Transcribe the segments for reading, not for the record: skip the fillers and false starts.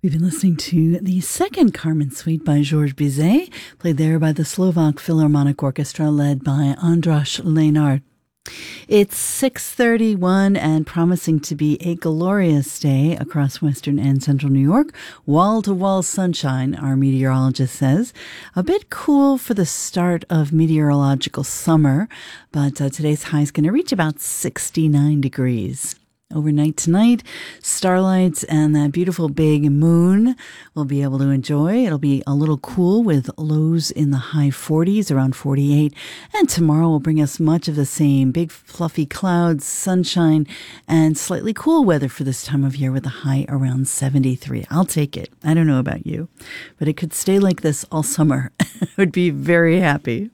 We've been listening to the second Carmen Suite by Georges Bizet, played there by the Slovak Philharmonic Orchestra led by Andras Lenart. It's 6:31 and promising to be a glorious day across western and central New York. Wall-to-wall sunshine, our meteorologist says. A bit cool for the start of meteorological summer, but today's high is going to reach about 69 degrees. Overnight tonight, starlights and that beautiful big moon we'll be able to enjoy. It'll be a little cool with lows in the high 40s, around 48. And tomorrow will bring us much of the same. Big fluffy clouds, sunshine, and slightly cool weather for this time of year with a high around 73. I'll take it. I don't know about you, but it could stay like this all summer. I would be very happy.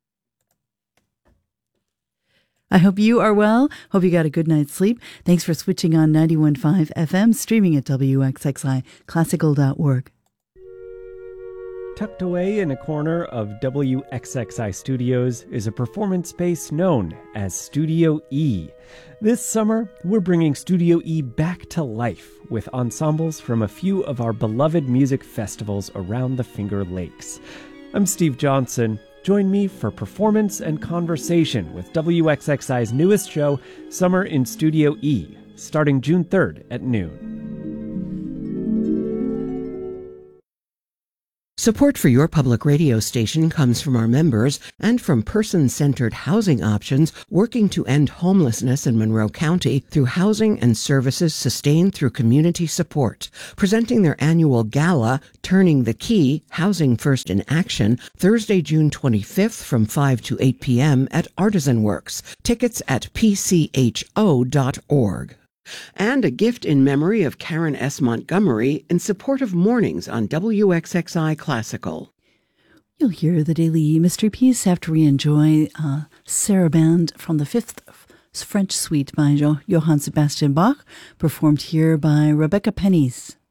I hope you are well. Hope you got a good night's sleep. Thanks for switching on 91.5 FM, streaming at WXXIClassical.org. Tucked away in a corner of WXXI Studios is a performance space known as Studio E. This summer, we're bringing Studio E back to life with ensembles from a few of our beloved music festivals around the Finger Lakes. I'm Steve Johnson. Join me for performance and conversation with WXXI's newest show, Summer in Studio E, starting June 3rd at noon. Support for your public radio station comes from our members and from person-centered housing options working to end homelessness in Monroe County through housing and services sustained through community support. Presenting their annual gala, Turning the Key, Housing First in Action, Thursday, June 25th from 5 to 8 p.m. at Artisan Works. Tickets at pcho.org. And a gift in memory of Karen S. Montgomery in support of mornings on WXXI Classical. You'll hear the daily mystery piece after we enjoy Sarabande from the Fifth French Suite by Johann Sebastian Bach, performed here by Rebecca Pennies.